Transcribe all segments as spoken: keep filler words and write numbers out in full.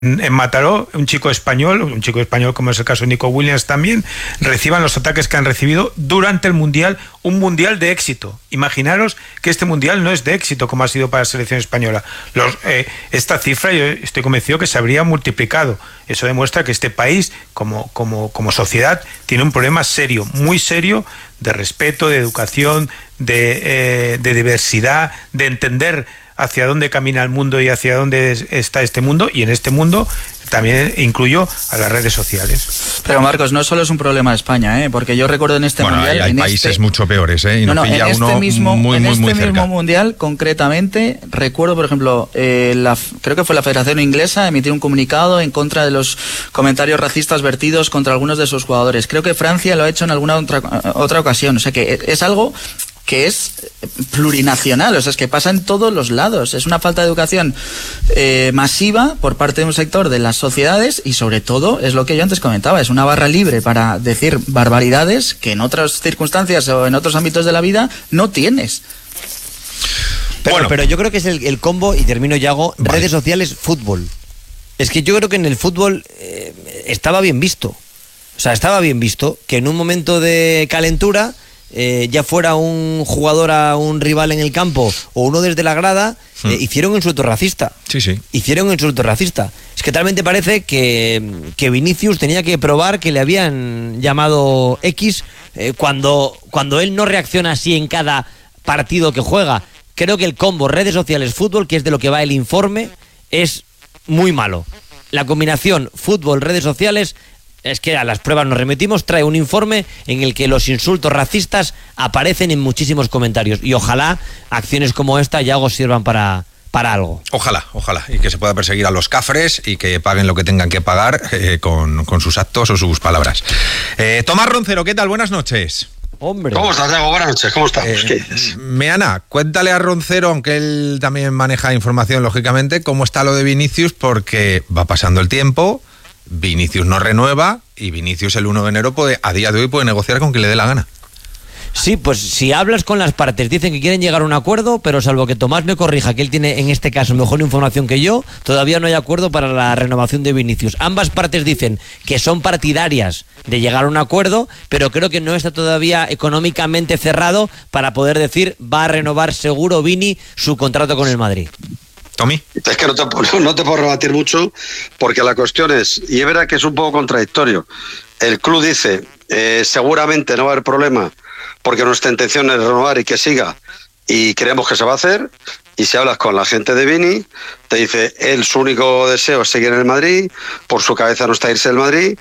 en Mataró, un chico español, un chico español como es el caso de Nico Williams también, reciban los ataques que han recibido durante el Mundial, un Mundial de éxito. Imaginaros que este Mundial no es de éxito como ha sido para la selección española. Los, eh, esta cifra yo estoy convencido que se habría multiplicado. Eso demuestra que este país como, como, como sociedad tiene un problema serio, muy serio, de respeto, de educación, de, eh, de diversidad, de entender hacia dónde camina el mundo y hacia dónde está este mundo, y en este mundo también incluyo a las redes sociales. Pero Marcos, no solo es un problema de España, ¿eh? Porque yo recuerdo en este bueno, mundial... Hay, hay en países este, mucho peores, ¿eh? Y no, nos no, pilla en este uno mismo, muy, en muy, este muy mismo cerca. mundial, concretamente, recuerdo, por ejemplo, eh, la, creo que fue la Federación Inglesa emitir un comunicado en contra de los comentarios racistas vertidos contra algunos de sus jugadores. Creo que Francia lo ha hecho en alguna otra, otra ocasión. O sea que es algo que es plurinacional, o sea, es que pasa en todos los lados. Es una falta de educación eh, masiva por parte de un sector de las sociedades, y sobre todo, es lo que yo antes comentaba, es una barra libre para decir barbaridades que en otras circunstancias o en otros ámbitos de la vida no tienes. Pero, bueno. pero yo creo que es el, el combo, y termino, Yago, vale. redes sociales, fútbol. Es que yo creo que en el fútbol eh, estaba bien visto. O sea, estaba bien visto que en un momento de calentura... Eh, ya fuera un jugador a un rival en el campo o uno desde la grada, eh, mm. hicieron un insulto racista. Sí, sí. Hicieron un insulto racista. Es que talmente parece que, que Vinicius tenía que probar que le habían llamado X eh, cuando, cuando él no reacciona así en cada partido que juega. Creo que el combo redes sociales, fútbol, que es de lo que va el informe, es muy malo. La combinación fútbol, redes sociales... Es que a las pruebas nos remitimos, trae un informe en el que los insultos racistas aparecen en muchísimos comentarios, y ojalá acciones como esta, Yago, sirvan para, para algo. Ojalá, ojalá, y que se pueda perseguir a los cafres y que paguen lo que tengan que pagar eh, con, con sus actos o sus palabras. Eh, Tomás Roncero, ¿qué tal? Buenas noches. Hombre. ¿Cómo estás, Diego? Buenas noches, ¿cómo estás? Eh, Meana, cuéntale a Roncero, aunque él también maneja información, lógicamente, cómo está lo de Vinicius, porque va pasando el tiempo... Vinicius no renueva, y Vinicius el uno de enero puede, a día de hoy puede negociar con quien le dé la gana. Sí, pues si hablas con las partes, dicen que quieren llegar a un acuerdo, pero salvo que Tomás me corrija, que él tiene en este caso mejor información que yo, todavía no hay acuerdo para la renovación de Vinicius. Ambas partes dicen que son partidarias de llegar a un acuerdo, pero creo que no está todavía económicamente cerrado para poder decir va a renovar seguro Vini su contrato con el Madrid. Tommy. Es que no te, no te puedo rebatir mucho, porque la cuestión es, y es verdad que es un poco contradictorio. El club dice, eh, seguramente no va a haber problema, porque nuestra intención es renovar y que siga, y creemos que se va a hacer. Y si hablas con la gente de Vini, te dice, él su único deseo es seguir en el Madrid, por su cabeza no está irse del Madrid,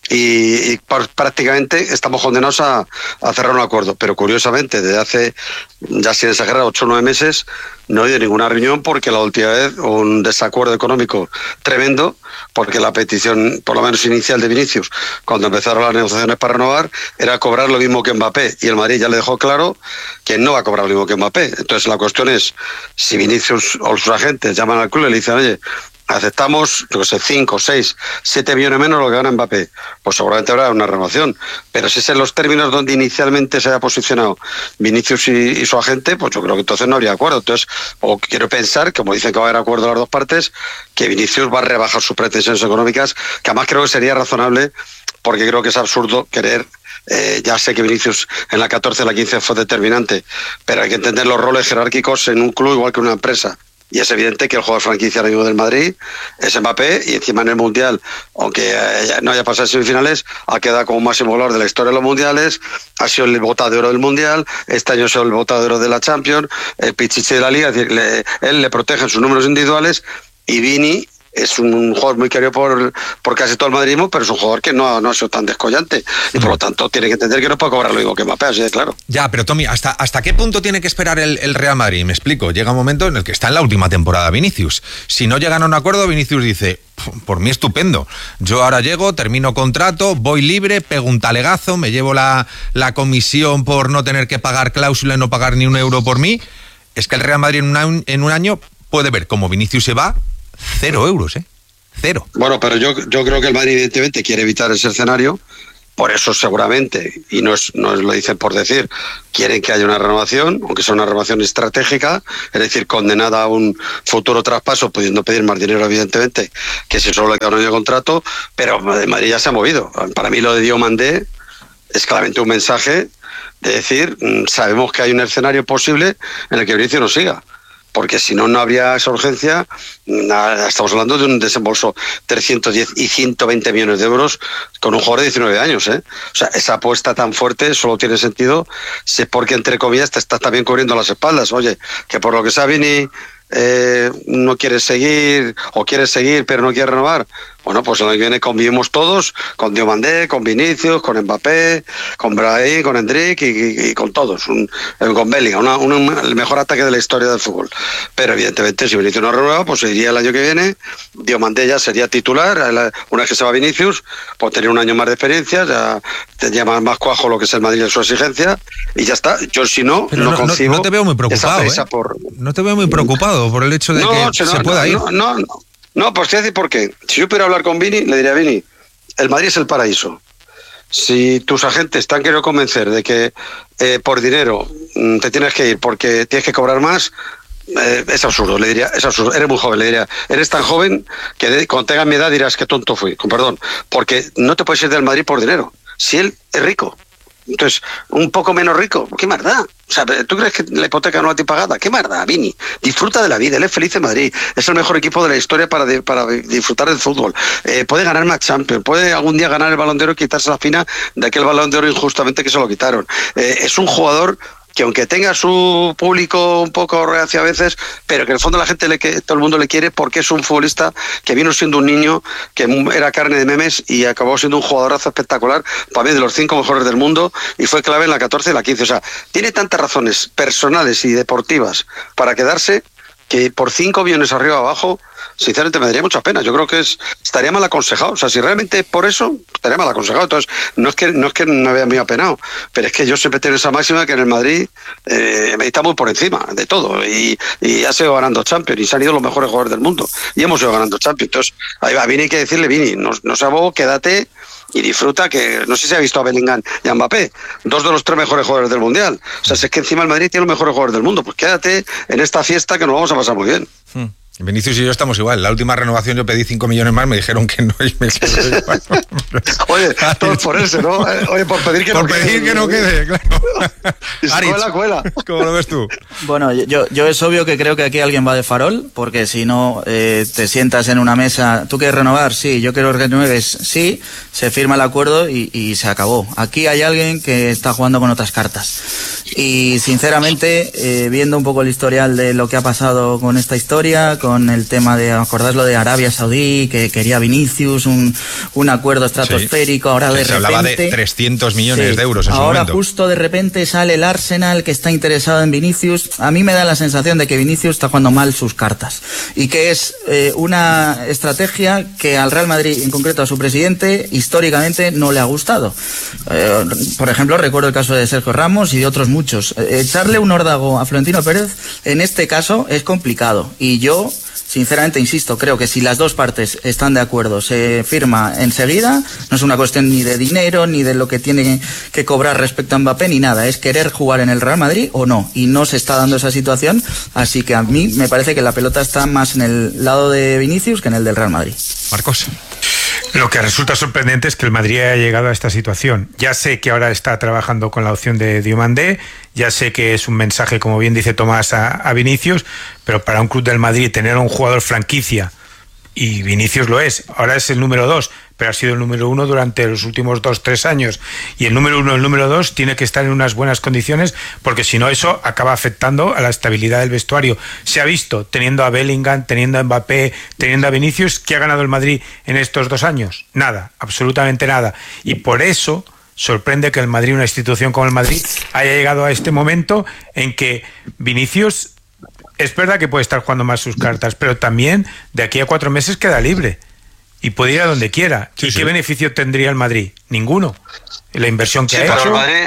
y, y prácticamente estamos condenados a, a cerrar un acuerdo. Pero curiosamente, desde hace, ya sin exagerar, ocho o nueve meses, no he ido a ninguna reunión, porque la última vez un desacuerdo económico tremendo, porque la petición, por lo menos inicial de Vinicius, cuando empezaron las negociaciones para renovar, era cobrar lo mismo que Mbappé, y el Madrid ya le dejó claro que no va a cobrar lo mismo que Mbappé. Entonces la cuestión es, si Vinicius o sus agentes llaman al club y le dicen, oye, aceptamos, yo que sé, cinco, seis, siete millones menos lo que gana Mbappé, pues seguramente habrá una renovación. Pero si es en los términos donde inicialmente se haya posicionado Vinicius y, y su agente, pues yo creo que entonces no habría acuerdo. Entonces, o quiero pensar, como dicen que va a haber acuerdo de las dos partes, que Vinicius va a rebajar sus pretensiones económicas, que además creo que sería razonable, porque creo que es absurdo querer... Eh, ya sé que Vinicius en la catorce, en la quince fue determinante, pero hay que entender los roles jerárquicos en un club igual que en una empresa. Y es evidente que el jugador franquicia ahora mismo del Madrid es Mbappé, y encima en el Mundial, aunque no haya pasado en semifinales, ha quedado como máximo goleador de la historia de los Mundiales, ha sido el bota de oro del Mundial, este año ha sido el bota de oro de la Champions, el pichichi de la Liga, es decir, le, él le protege en sus números individuales, y Vini es un jugador muy querido por, por casi todo el madridismo, pero es un jugador que no, no ha sido tan descollante, y por lo tanto tiene que entender que no puede cobrar lo mismo que Mbappé, así de claro. Ya, pero Tommy, ¿hasta, hasta qué punto tiene que esperar el, el Real Madrid? Me explico, llega un momento en el que está en la última temporada Vinicius. Si no llegan a un acuerdo, Vinicius dice, por mí estupendo, yo ahora llego, termino contrato, voy libre, pego un talegazo, me llevo la, la comisión por no tener que pagar cláusula y no pagar ni un euro por mí. Es que el Real Madrid en, una, en un año puede ver como Vinicius se va, cero euros, ¿eh? Cero. Bueno, pero yo, yo creo que el Madrid evidentemente quiere evitar ese escenario, Por eso seguramente, y no es, no es lo dicen por decir, quieren que haya una renovación, aunque sea una renovación estratégica, es decir, condenada a un futuro traspaso, pudiendo pedir más dinero, evidentemente, que si solo le queda un año de contrato, pero Madrid ya se ha movido. Para mí lo de Diomandé es claramente un mensaje de decir, sabemos que hay un escenario posible en el que Vinicius no siga. Porque si no, no habría esa urgencia. Estamos hablando de un desembolso trescientos diez y ciento veinte millones de euros con un jugador de diecinueve años, ¿eh? O sea, esa apuesta tan fuerte solo tiene sentido si es porque, entre comillas, te estás también cubriendo las espaldas. Oye, que por lo que sea Vini eh, no quiere seguir, o quiere seguir pero no quiere renovar. Bueno, pues el año que viene convivimos todos, con Diomandé, con Vinicius, con Mbappé, con Brahim, con Endrick y, y, y con todos, un, con Bellingham, una, una, el mejor ataque de la historia del fútbol. Pero evidentemente si Vinicius no renueva, pues iría el año que viene, Diomandé ya sería titular, una vez que se va Vinicius, pues tener un año más de experiencia, ya tendría más, más cuajo lo que es el Madrid en su exigencia, y ya está. Yo si no, Pero no, no concibo no te veo muy preocupado, ¿eh? por... No te veo muy preocupado por el hecho de no, que se, no, se pueda no, ir. No, no, no. No, pues te voy a decir por qué. Si yo pudiera hablar con Vini, le diría a Vini, el Madrid es el paraíso. Si tus agentes te han querido convencer de que eh, por dinero mm, te tienes que ir porque tienes que cobrar más, eh, es absurdo, le diría, es absurdo. Eres muy joven, le diría, eres tan joven que de, cuando tengas mi edad dirás que tonto fui, con perdón, porque no te puedes ir del Madrid por dinero. Si él es rico. Entonces, un poco menos rico, ¿qué más da? O sea, ¿tú crees que la hipoteca no la tiene pagada? ¿Qué más da, Vini? Disfruta de la vida, él es feliz en Madrid, es el mejor equipo de la historia para, de, para disfrutar del fútbol. Eh, puede ganar más Champions, puede algún día ganar el Balón de Oro y quitarse la espina de aquel Balón de Oro injustamente que se lo quitaron. Eh, es un jugador que aunque tenga su público un poco reacio a veces, pero que en el fondo la gente, le, que todo el mundo le quiere porque es un futbolista que vino siendo un niño, que era carne de memes y acabó siendo un jugadorazo espectacular, para mí de los cinco mejores del mundo, y fue clave en la catorce y la quince. O sea, tiene tantas razones personales y deportivas para quedarse que por cinco millones arriba o abajo, sinceramente me daría mucha pena. Yo creo que es estaría mal aconsejado. O sea, si realmente por eso, estaría mal aconsejado. Entonces, no es que no es que me había muy apenado, pero es que yo siempre tengo esa máxima que en el Madrid eh, está muy por encima de todo. Y, y ha sido ganando Champions y se han ido los mejores jugadores del mundo. Y hemos ido ganando Champions. Entonces, ahí va, Vini, hay que decirle, Vini, no, no seas bobo, quédate y disfruta, que no sé si ha visto a Bellingham y a Mbappé, dos de los tres mejores jugadores del Mundial. O sea, si es que encima el Madrid tiene los mejores jugadores del mundo, pues quédate en esta fiesta que nos vamos a pasar muy bien. Hmm. Vinicius y yo estamos igual. La última renovación yo pedí cinco millones más, me dijeron que no. Y me Oye, todos por eso, ¿no? Oye, por pedir que por no quede. Por pedir que no quede, claro. Aritz, cuela, cuela. ¿Cómo lo ves tú? Bueno, yo, yo es obvio que creo que aquí alguien va de farol, porque si no eh, te sientas en una mesa, ¿tú quieres renovar? Sí, yo quiero que renueves, sí, se firma el acuerdo y, y se acabó. Aquí hay alguien que está jugando con otras cartas. Y sinceramente, eh, viendo un poco el historial de lo que ha pasado con esta historia, con el tema de, ¿acordás lo de Arabia Saudí, que quería Vinicius, un, un acuerdo estratosférico, sí, ahora de se repente... Se hablaba de trescientos millones sí, de euros en su ahora momento. Justo de repente sale el Arsenal que está interesado en Vinicius. A mí me da la sensación de que Vinicius está jugando mal sus cartas y que es eh, una estrategia que al Real Madrid, en concreto a su presidente, históricamente no le ha gustado. Eh, por ejemplo, recuerdo el caso de Sergio Ramos y de otros muchos. Eh, echarle un órdago a Florentino Pérez en este caso es complicado y yo... Sinceramente, insisto, creo que si las dos partes están de acuerdo, se firma enseguida, no es una cuestión ni de dinero, ni de lo que tiene que cobrar respecto a Mbappé, ni nada, es querer jugar en el Real Madrid o no, y no se está dando esa situación, así que a mí me parece que la pelota está más en el lado de Vinicius que en el del Real Madrid. Marcos. Lo que resulta sorprendente es que el Madrid haya llegado a esta situación. Ya sé que ahora está trabajando con la opción de Diomandé, ya sé que es un mensaje, como bien dice Tomás, a, a Vinicius, pero para un club del Madrid tener un jugador franquicia, y Vinicius lo es, ahora es el número dos, pero ha sido el número uno durante los últimos dos, tres años, y el número uno, el número dos tiene que estar en unas buenas condiciones, porque si no eso acaba afectando a la estabilidad del vestuario. Se ha visto, teniendo a Bellingham, teniendo a Mbappé, teniendo a Vinicius, ¿qué ha ganado el Madrid en estos dos años? Nada, absolutamente nada, y por eso sorprende que el Madrid, una institución como el Madrid, haya llegado a este momento en que Vinicius... Es verdad que puede estar jugando más sus cartas, pero también de aquí a cuatro meses queda libre y puede ir a donde quiera. Sí, ¿Y sí. qué beneficio tendría el Madrid? Ninguno. La inversión que sí, ha pero hecho... El Madrid,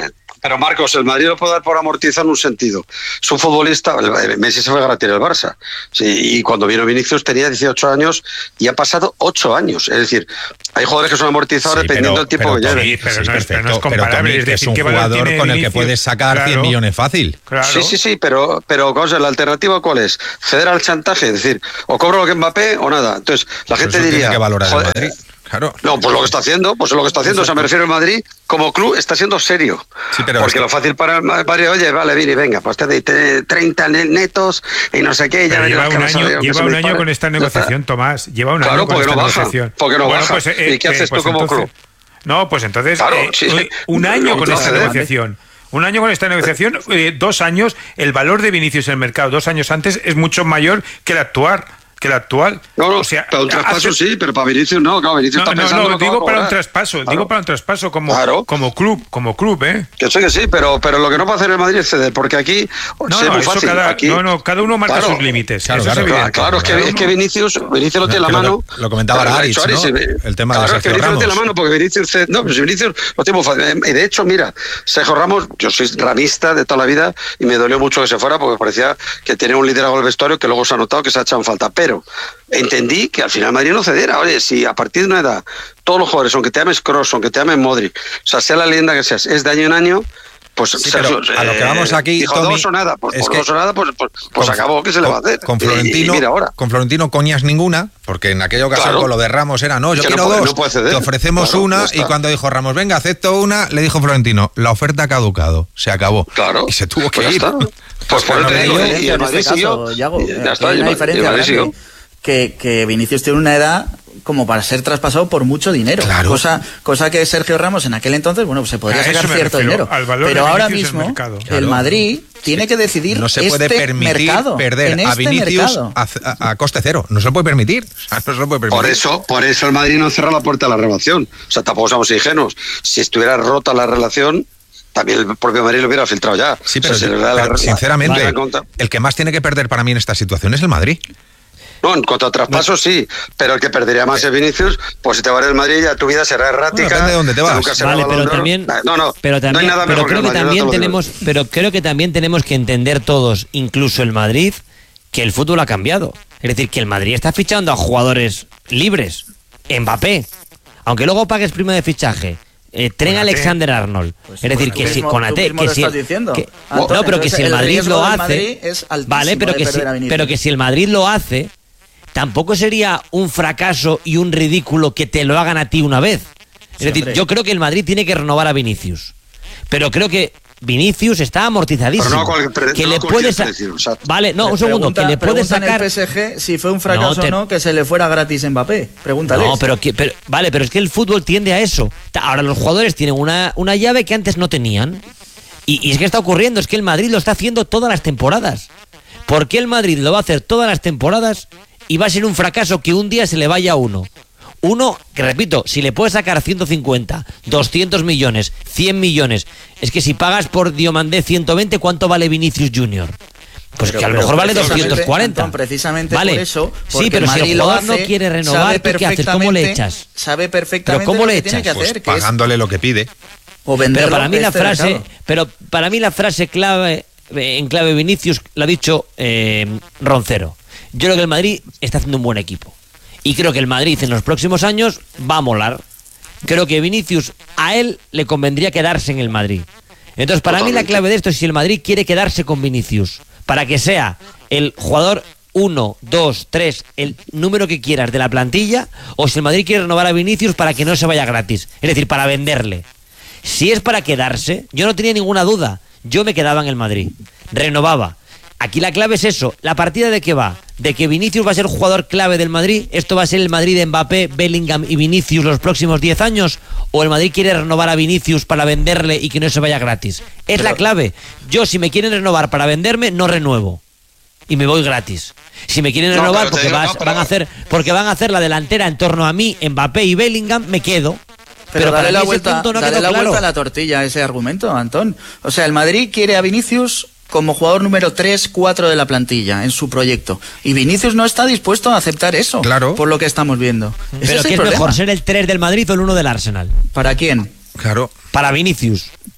Pero Marcos, el Madrid lo puede dar por amortizar en un sentido. Es un futbolista, Messi se fue gratis al Barça. Sí, y cuando vino Vinicius tenía dieciocho años y ha pasado ocho años. Es decir, hay jugadores que son amortizadores sí, dependiendo del tiempo que lleven. Sí, pero, sí, no es, pero no es pero comparable. Tommy, es decir, es un jugador con el que puedes sacar claro, cien millones fácil. Claro. Sí, sí, sí, pero, pero cosa, la alternativa ¿cuál es? Ceder al chantaje, es decir, o cobro lo que Mbappé o nada. Entonces, la gente eso diría... Tiene que valorar joder, el Madrid. Claro. No, pues lo que está haciendo, pues lo que está haciendo, o sea, me refiero al Madrid, como club está siendo serio. Sí, pero porque es que... lo fácil para el Madrid, oye, vale, Vini, venga, pues te doy treinta netos y no sé qué. Ya lleva un año, lleva un año con esta negociación, Tomás, lleva un claro, año con esta no baja, negociación. Porque no bueno, baja. Pues, eh, ¿Y qué haces eh, pues tú como entonces, club? No, pues entonces, claro, eh, sí, sí. un año no, con no, esta no, negociación. Un año con esta negociación, eh, dos años, el valor de Vinicius en el mercado dos años antes es mucho mayor que el actuar. Que el actual. No, no, o sea, para un traspaso hace... sí, pero para Vinicius no, claro, Vinicius no, está no, pensando no, digo para un traspaso, claro. digo para un traspaso como, claro. como club, como club, ¿eh? Que sé que sí, pero, pero lo que no va a hacer el Madrid es ceder, porque aquí no, sí, no, muy eso fácil. Cada, aquí, no, no, cada uno marca claro, sus límites. Claro, eso claro, es claro, claro, es que, es que Vinicius, Vinicius lo tiene en la mano. Lo, lo comentaba Aritz, ¿no? Aritz, el tema claro, de Sergio es que Vinicius Ramos. lo tiene en la mano, porque Vinicius, no, pues Vinicius lo tiene muy fácil. Y de hecho, mira, Sergio Ramos, yo soy ramista de toda la vida y me dolió mucho que se fuera porque parecía que tenía un liderazgo del vestuario que luego se ha notado que se ha echado en falta. Pero entendí que al final Madrid no cediera. Oye, si a partir de una edad todos los jugadores, aunque te llames Kroos, aunque te llames Modric, o sea, sea la leyenda que seas, es de año en año, pues sí, pero eh, a lo que vamos aquí, dijo Tommy, dos o nada, pues, es por que dos o nada, pues, pues, pues con, acabó, ¿qué se le va a hacer? Con Florentino, y, y mira ahora. con Florentino coñas ninguna, porque en aquella ocasión claro. con lo de Ramos era, no, yo que quiero no puede, dos, no puede ceder. te ofrecemos claro, una, y cuando dijo Ramos, venga, acepto una, le dijo Florentino, la oferta ha caducado, se acabó. Claro. Y se tuvo que pues ir. Pues por eso te digo, y el Madrid siguió. Ya está, hay una diferencia grande, siguió. Que, que Vinicius tiene una edad como para ser traspasado por mucho dinero. Claro. Cosa, cosa que Sergio Ramos en aquel entonces, bueno, pues se podría a sacar cierto dinero. Pero ahora mismo el, claro. el Madrid tiene que decidir no se este puede permitir mercado, perder este a Vinicius a, a, a coste cero. No se lo puede permitir. O sea, no se lo puede permitir. Por eso, por eso el Madrid no cerró la puerta a la relación. O sea, tampoco somos ingenuos. Si estuviera rota la relación, también el propio Madrid lo hubiera filtrado ya. Sí, pero, o sea, pero la, sinceramente, la, la el que más tiene que perder para mí en esta situación es el Madrid. No, en cuanto a traspasos sí, pero el que perdería más es Vinicius, pues si te vas del Madrid ya tu vida será errática. Bueno, depende de dónde te vas. Nunca vale, pero también, no, no, pero también, no hay nada pero mejor creo que, que el Madrid, también no tenemos, pero creo que también tenemos que entender todos, incluso el Madrid, que el fútbol ha cambiado. Es decir, que el Madrid está fichando a jugadores libres, Mbappé, aunque luego pagues prima de fichaje. Eh, tren Alexander Arnold. Pues, es decir, bueno, que si mismo, Conate, que si, que, no, pero que si el Madrid lo hace, vale, pero que si, pero que si el Madrid lo hace, tampoco sería un fracaso y un ridículo que te lo hagan a ti una vez. Es sí, decir, hombre. Yo creo que el Madrid tiene que renovar a Vinicius, pero creo que Vinicius está amortizadísimo. No cualquier, que no le puedes precio, vale, no, le un segundo, que le puedes sacar en el P S G si fue un fracaso no, te... o no que se le fuera gratis Mbappé. Pregúntale. No, pero, que, pero vale, pero es que el fútbol tiende a eso. Ahora los jugadores tienen una, una llave que antes no tenían. Y, y es que está ocurriendo, es que el Madrid lo está haciendo todas las temporadas. ¿Por qué el Madrid lo va a hacer todas las temporadas y va a ser un fracaso que un día se le vaya a uno? Uno, que repito, si le puedes sacar ciento cincuenta, doscientos millones, cien millones, es que si pagas por Diomandé ciento veinte, ¿cuánto vale Vinicius Junior? Pues pero, que a lo mejor vale doscientos cuarenta. Antón, precisamente vale. por eso. Sí, pero si el jugador no quiere renovar, ¿qué haces? ¿Cómo le echas? Sabe perfectamente ¿Pero cómo le lo que echas? tiene que hacer. Pues pagándole es... lo que pide. O venderlo. Pero para mí la este frase, mercado. pero para mí la frase clave en clave Vinicius la ha dicho eh, Roncero. Yo creo que el Madrid está haciendo un buen equipo. Y creo que el Madrid en los próximos años va a molar. Creo que Vinicius, a él le convendría quedarse en el Madrid. Entonces, para Totalmente. mí la clave de esto es si el Madrid quiere quedarse con Vinicius, para que sea el jugador uno, dos, tres, el número que quieras de la plantilla, o si el Madrid quiere renovar a Vinicius para que no se vaya gratis. Es decir, para venderle. Si es para quedarse, yo no tenía ninguna duda. Yo me quedaba en el Madrid. Renovaba. Aquí la clave es eso. ¿La partida de qué va? ¿De que Vinicius va a ser jugador clave del Madrid? ¿Esto va a ser el Madrid de Mbappé, Bellingham y Vinicius los próximos diez años? ¿O el Madrid quiere renovar a Vinicius para venderle y que no se vaya gratis? Es Pero... la clave. Yo, si me quieren renovar para venderme, no renuevo. Y me voy gratis. Si me quieren no, renovar porque, digo, vas, no, pero... van a hacer, porque van a hacer la delantera en torno a mí, Mbappé y Bellingham, me quedo. Pero, Pero dale, la vuelta, no dale la claro. vuelta a la tortilla a ese argumento, Antón. O sea, el Madrid quiere a Vinicius como jugador número tres, cuatro de la plantilla en su proyecto. Y Vinicius no está dispuesto a aceptar eso, claro. por lo que estamos viendo. Pero es ¿qué es problema? mejor, ser el tres del Madrid o el uno del Arsenal? ¿Para quién? Claro. Para Vinicius.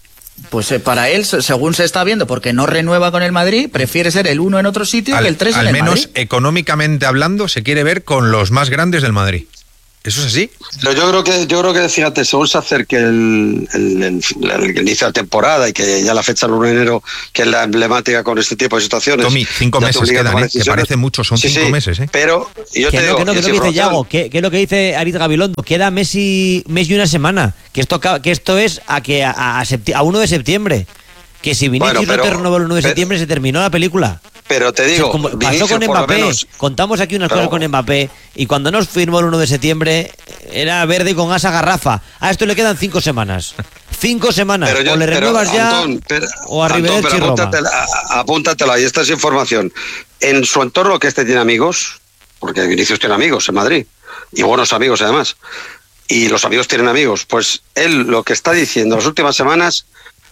Pues eh, para él, según se está viendo, porque no renueva con el Madrid, prefiere ser el uno en otro sitio al, que el tres en el Madrid. Al menos económicamente hablando, se quiere ver con los más grandes del Madrid. ¿Eso es así? Pero yo creo que, yo creo que fíjate, según se acerque el, el, el, el inicio de la temporada y que ya la fecha del uno de enero, que es la emblemática con este tipo de situaciones. Tommy, cinco meses quedan, ¿eh? Que parece mucho, son sí, cinco sí, meses, ¿eh? Pero yo que te no, digo, que no, que, que, que dice Yago, que, que es lo que dice Aritz Gabilondo, queda mes y, mes y una semana, que esto, que esto es a que a, a, a uno de septiembre, que si Vinicius bueno, pero, no te renovó el uno de pero, septiembre se terminó la película. Pero te digo, o sea, como Vinicius, pasó con Mbappé, menos, contamos aquí unas pero, cosas con Mbappé y cuando nos firmó el uno de septiembre era verde y con asa garrafa. A esto le quedan cinco semanas. Cinco semanas. Yo, o le renuevas pero, ya Antón, pero, o a Rivera y apúntatela, apúntatela, y esta es información. En su entorno, que este tiene amigos, porque Vinicius tiene amigos en Madrid, y buenos amigos además, y los amigos tienen amigos, pues él lo que está diciendo las últimas semanas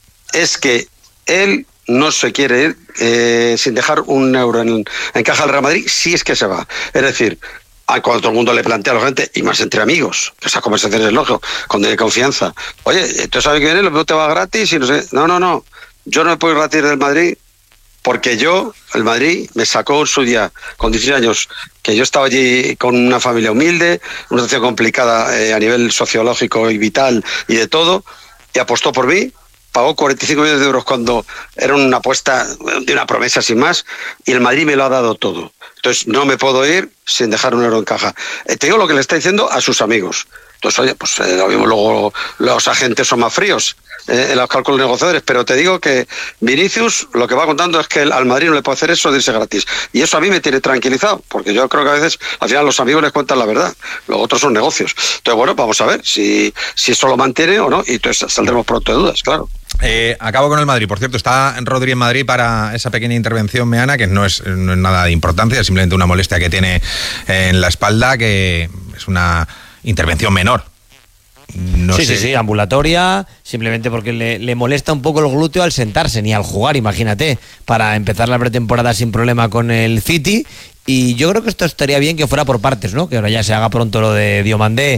es que él no se quiere ir eh, sin dejar un euro en, en caja del Real Madrid si es que se va. Es decir, a cuando todo el mundo le plantea a la gente, y más entre amigos, que esas conversaciones es lógico, con de confianza. Oye, ¿tú sabes que viene? ¿Lo te va gratis? Y no sé. No, no, no. Yo no me puedo ir gratis del Madrid porque yo, el Madrid, me sacó en su día, con dieciséis años, que yo estaba allí con una familia humilde, una situación complicada eh, a nivel sociológico y vital y de todo, y apostó por mí. Pagó cuarenta y cinco millones de euros cuando era una apuesta de una promesa sin más, y el Madrid me lo ha dado todo. Entonces no me puedo ir sin dejar un euro en caja. Eh, te digo lo que le está diciendo a sus amigos. Entonces, oye, pues eh, lo mismo luego los agentes son más fríos eh, en los cálculos negociadores, pero te digo que Vinicius lo que va contando es que el, al Madrid no le puede hacer eso de irse gratis. Y eso a mí me tiene tranquilizado, porque yo creo que a veces al final los amigos les cuentan la verdad, los otros son negocios. Entonces, bueno, vamos a ver si, si eso lo mantiene o no, y entonces saldremos pronto de dudas, claro. Eh, acabo con el Madrid. Por cierto, está Rodri en Madrid para esa pequeña intervención meana, que no es, no es nada de importancia, es simplemente una molestia que tiene en la espalda, que es una intervención menor. No sí, sé. sí, sí, ambulatoria, simplemente porque le, le molesta un poco el glúteo al sentarse, ni al jugar, imagínate, para empezar la pretemporada sin problema con el City. Y yo creo que esto estaría bien que fuera por partes, ¿no? Que ahora ya se haga pronto lo de Diomandé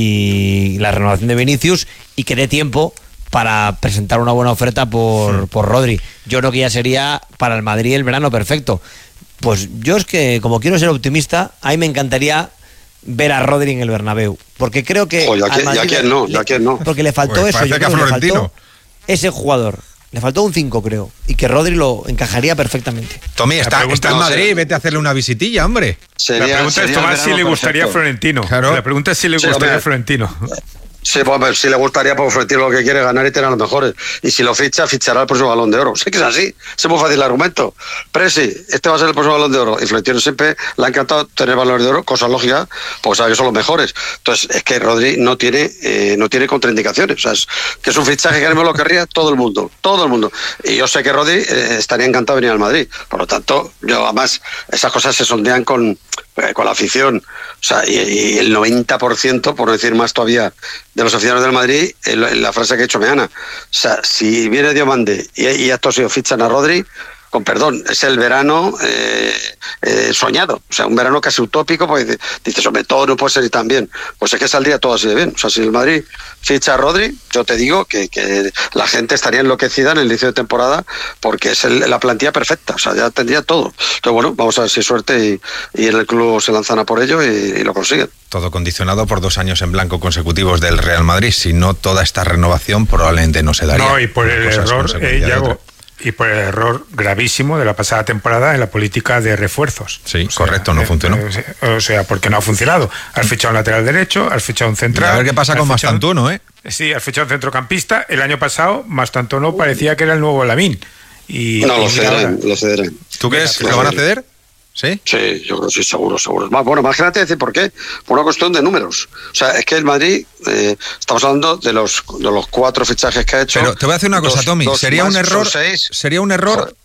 y la renovación de Vinicius, y que dé tiempo para presentar una buena oferta por, sí. por Rodri. Yo creo que ya sería para el Madrid el verano perfecto. Pues yo es que, como quiero ser optimista, a mí me encantaría ver a Rodri en el Bernabéu, porque creo que oh, ya, que, ya quién no, ya quién no. Porque le faltó pues eso, yo creo que le faltó ese jugador. Le faltó un cinco, creo, y que Rodri lo encajaría perfectamente. Tommy, está, está en Madrid, vete a hacerle una visitilla, hombre. Sería, la pregunta es, Tomás, si le gustaría a Florentino. Claro. La pregunta es si le gustaría a Florentino. Sí, pues si le gustaría, porque Florentino lo que quiere es ganar y tener a los mejores. Y si lo ficha, fichará el próximo Balón de Oro. Sé que es así, es muy fácil el argumento. Presi, este va a ser el próximo Balón de Oro. Y Florentino siempre le ha encantado tener Balón de Oro, cosa lógica, pues sabe que son los mejores. Entonces, es que Rodri no tiene eh, no tiene contraindicaciones. O sea, es, que es un fichaje que ahora mismo lo querría todo el mundo, todo el mundo. Y yo sé que Rodri eh, estaría encantado de venir al Madrid. Por lo tanto, yo además, esas cosas se sondean con, eh, con la afición. O sea, y, y el noventa por ciento, por no decir más todavía, de los aficionados del Madrid, en la frase que ha hecho Meana. O sea, si viene Diomande y, y estos se fichan a Rodri, con perdón, es el verano eh, eh, soñado. O sea, un verano casi utópico, porque dices, hombre, todo no puede ser y tan bien. Pues es que saldría todo así de bien. O sea, si el Madrid ficha a Rodri, yo te digo que, que la gente estaría enloquecida en el inicio de temporada, porque es el, la plantilla perfecta. O sea, ya tendría todo. Entonces, bueno, vamos a ver si hay suerte y, y en el club se lanzan a por ello y, y lo consiguen. Todo condicionado por dos años en blanco consecutivos del Real Madrid. Si no, toda esta renovación probablemente no se daría. No, y por el error, eh, Yago, y por el error gravísimo de la pasada temporada en la política de refuerzos. Sí, o sea, correcto, no eh, funcionó. Eh, o sea, porque no ha funcionado. Has fichado un lateral derecho, has fichado un central. Y a ver qué pasa con Mastantuono, ¿eh? Sí, has fichado un centrocampista. El año pasado, Mastantuono parecía que era el nuevo Lamín. Y, no, y lo cederán, lo cederán. ¿Tú crees que lo van a ceder? ¿Sí? Sí, yo creo que sí, seguro, seguro. Bueno, imagínate decir por qué. Por una cuestión de números. O sea, es que el Madrid, eh, estamos hablando de los de los cuatro fichajes que ha hecho. Pero te voy a decir una cosa, dos, Tommy. Dos sería un error, sería un error Joder.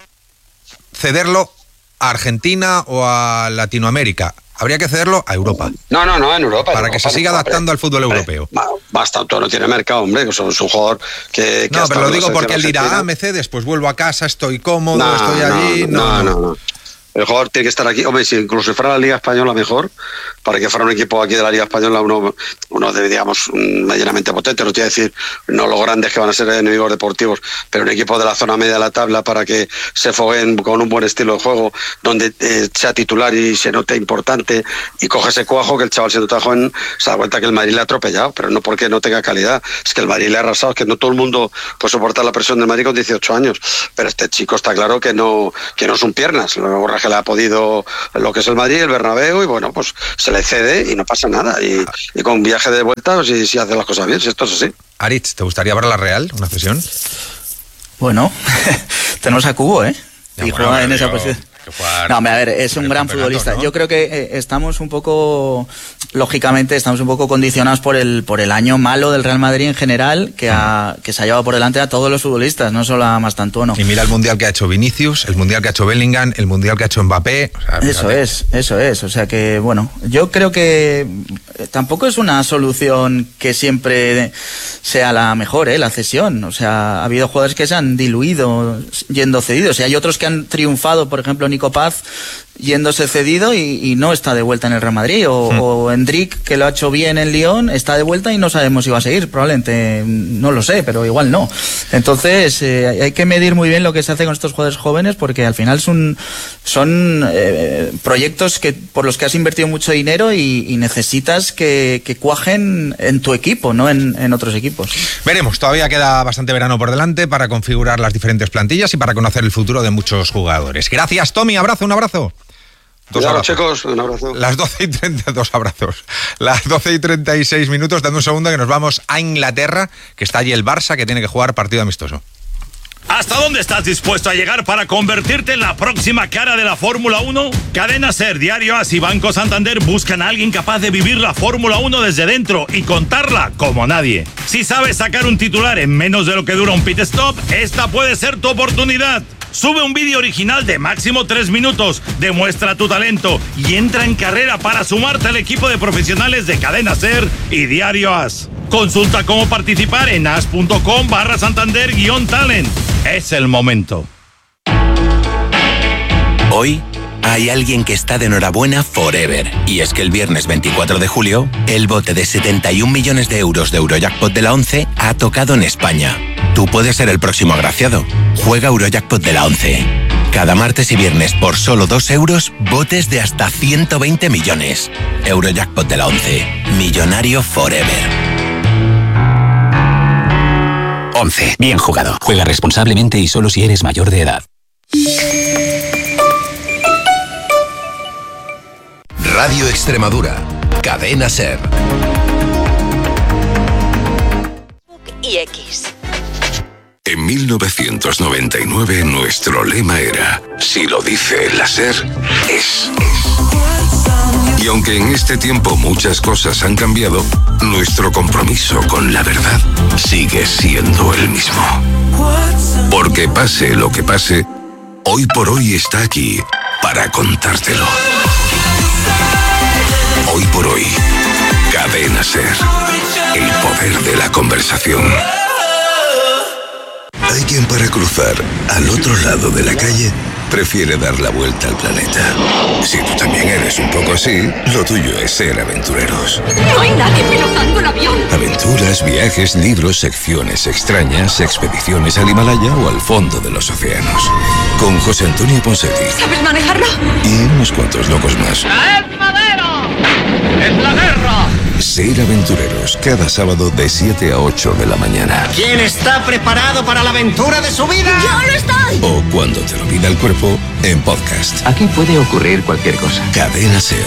cederlo a Argentina o a Latinoamérica. Habría que cederlo a Europa. No, no, no, en Europa. Para en que Europa, se siga no, adaptando hombre, al fútbol hombre, europeo. Basta, todo no tiene mercado, hombre. Es un jugador que. que no, pero lo digo porque él dirá, Argentina. ah, me cedes, pues vuelvo a casa, estoy cómodo, no, estoy allí. No, no, no. no. El jugador tiene que estar aquí. Hombre, si incluso si fuera la Liga Española mejor, para que fuera un equipo aquí de la Liga Española, uno, uno de, digamos, medianamente potente, no te voy a decir, no los grandes que van a ser enemigos deportivos, pero un equipo de la zona media de la tabla para que se fogueen con un buen estilo de juego, donde eh, sea titular y se note importante, y coge ese cuajo que el chaval siendo tan joven se da cuenta que el Madrid le ha atropellado, pero no porque no tenga calidad, es que el Madrid le ha arrasado, es que no todo el mundo puede soportar la presión del Madrid con dieciocho años, pero este chico está claro que no, que no son piernas, lo que le ha podido lo que es el Madrid, el Bernabéu, y bueno, pues se le cede y no pasa nada, y, y con viaje de vuelta, pues, si, si hace las cosas bien, si esto es así. Aritz, ¿te gustaría ver a la Real, una cesión? Bueno, tenemos a Cubo, ¿eh? Ya, y bueno, juega en digo, esa posición. Jugar, no, hombre, a ver, es un gran futbolista. ¿No? Yo creo que eh, estamos un poco, lógicamente, estamos un poco condicionados por el por el año malo del Real Madrid en general, que, ha, que se ha llevado por delante a todos los futbolistas, no solo a Mastantuono. Y mira el mundial que ha hecho Vinicius, el mundial que ha hecho Bellingham, el mundial que ha hecho Mbappé. O sea, eso es, eso es. O sea que, bueno, yo creo que tampoco es una solución que siempre sea la mejor, ¿eh? La cesión. O sea, ha habido jugadores que se han diluido yendo cedidos, y hay otros que han triunfado, por ejemplo, Nico Paz yéndose cedido y, y no está de vuelta en el Real Madrid, o, hmm. o Endrick, que lo ha hecho bien en Lyon, está de vuelta y no sabemos si va a seguir, probablemente, no lo sé, pero igual no. Entonces eh, hay que medir muy bien lo que se hace con estos jugadores jóvenes, porque al final son, son eh, proyectos que por los que has invertido mucho dinero y, y necesitas que, que cuajen en tu equipo, no en, en otros equipos. Veremos, todavía queda bastante verano por delante para configurar las diferentes plantillas y para conocer el futuro de muchos jugadores. Gracias, Tommy, abrazo, un abrazo. Dos Cuidado, abrazos. chicos, un abrazo. Las doce y treinta, dos abrazos. Las doce y treinta y seis minutos, dando un segundo que nos vamos a Inglaterra, que está allí el Barça, que tiene que jugar partido amistoso. ¿Hasta dónde estás dispuesto a llegar para convertirte en la próxima cara de la Fórmula uno? Cadena SER, Diario AS y Banco Santander buscan a alguien capaz de vivir la Fórmula uno desde dentro y contarla como nadie. Si sabes sacar un titular en menos de lo que dura un pit stop, esta puede ser tu oportunidad. Sube un vídeo original de máximo tres minutos, demuestra tu talento y entra en carrera para sumarte al equipo de profesionales de Cadena SER y Diario AS. Consulta cómo participar en as.com barra Santander guión talent. Es el momento. Hoy hay alguien que está de enhorabuena forever. Y es que el viernes veinticuatro de julio, el bote de setenta y un millones de euros de Eurojackpot de la ONCE ha tocado en España. Tú puedes ser el próximo agraciado. Juega Eurojackpot de la ONCE. Cada martes y viernes por solo dos euros, botes de hasta ciento veinte millones. Eurojackpot de la ONCE. Millonario forever. once. Bien jugado. Juega responsablemente y solo si eres mayor de edad. Radio Extremadura. Cadena SER. Y X. En mil novecientos noventa y nueve nuestro lema era: si lo dice la SER, es. Y aunque en este tiempo muchas cosas han cambiado, nuestro compromiso con la verdad sigue siendo el mismo. Porque pase lo que pase, hoy por hoy está aquí para contártelo. Hoy por hoy, Cadena SER, el poder de la conversación. Hay quien para cruzar al otro lado de la calle prefiere dar la vuelta al planeta. Si tú también eres un poco así, lo tuyo es ser aventureros. No hay nadie pilotando el avión. Aventuras, viajes, libros, secciones extrañas, expediciones al Himalaya o al fondo de los océanos. Con José Antonio Ponseti. ¿Sabes manejarlo? Y unos cuantos locos más. ¡Traed madera! ¡Es la guerra! Ser aventureros, cada sábado de siete a ocho de la mañana. ¿Quién está preparado para la aventura de su vida? ¡Yo lo estoy! O cuando te lo pida el cuerpo, en podcast. Aquí puede ocurrir cualquier cosa. Cadena SER.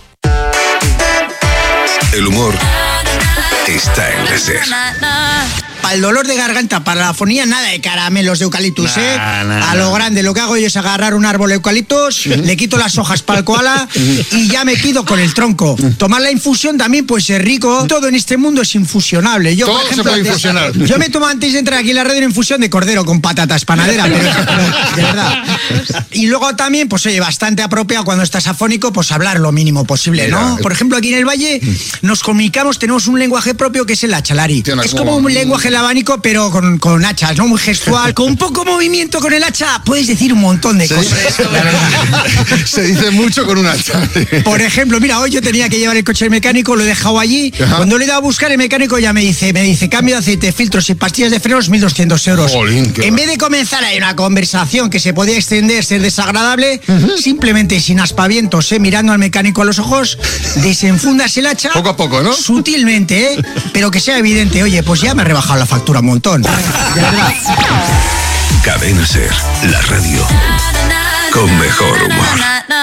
El humor está en la SER. Para el dolor de garganta, para la afonía, nada de caramelos de eucaliptus, nah, ¿eh? Nah, a lo grande, lo que hago yo es agarrar un árbol de eucaliptos, uh-huh. le quito las hojas para el koala y ya me quedo con el tronco. Tomar la infusión también, pues es rico. Todo en este mundo es infusionable. Yo, Todo por ejemplo, se puede infusionar. Yo me tomo antes de entrar aquí en la radio una infusión de cordero con patatas panadera, pero, pero, de verdad. Y luego también, pues oye, bastante apropiado cuando estás afónico, pues hablar lo mínimo posible, ¿no? Mira, por ejemplo, aquí en el Valle nos comunicamos, tenemos un lenguaje propio que es el achalari. Es como un lenguaje el abanico, pero con, con hachas, ¿no? Muy gestual, con un poco movimiento con el hacha, puedes decir un montón de Sí. cosas. Se dice mucho con un hacha. Por ejemplo, mira, hoy yo tenía que llevar el coche al mecánico, lo he dejado allí. Ajá. Cuando le he dado a buscar, el mecánico ya me dice, me dice, cambio de aceite, filtros y pastillas de frenos, mil doscientos euros. Jolín, qué en va- vez de comenzar ahí una conversación que se podía extender, ser desagradable, simplemente sin aspavientos, ¿eh? Mirando al mecánico a los ojos, desenfundas el hacha. Poco a poco, ¿no? Sutilmente, ¿eh? Pero que sea evidente, oye, pues ya me ha rebajado la factura un montón. De verdad. Cadena Ser, la radio con mejor humor.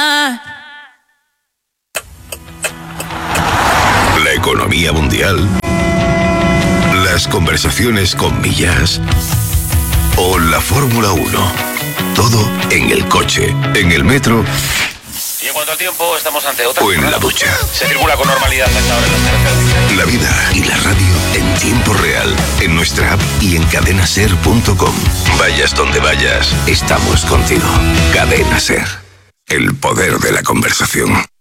La economía mundial, las conversaciones con Millas o la Fórmula uno. Todo en el coche, en el metro Y en cuanto al tiempo, estamos ante otra. o en la ducha. Se circula con normalidad hasta ahora en las carreteras. La vida y la radio en tiempo real, en nuestra app y en cadenaser punto com. Vayas donde vayas, estamos contigo. Cadena Ser, el poder de la conversación.